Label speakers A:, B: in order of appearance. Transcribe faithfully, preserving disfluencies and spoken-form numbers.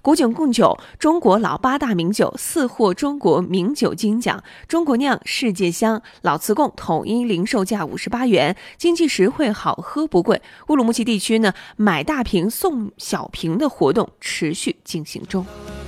A: 古井贡酒中国老八大名酒四获中国名酒金奖，中国酿世界香，老瓷贡统一零售价五十八元，经济实惠，好喝不贵。乌鲁木齐地区呢，买大瓶送小瓶的活动持续进行中。